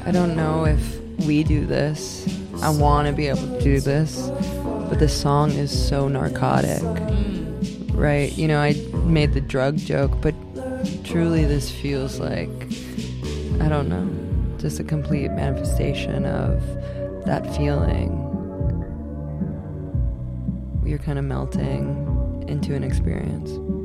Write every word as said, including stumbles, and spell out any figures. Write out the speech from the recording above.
I don't know if we do this. I want to be able to do this, but this song is so narcotic, right? You know, I made the drug joke, but truly this feels like, I don't know, just a complete manifestation of that feeling. You're kind of melting into an experience.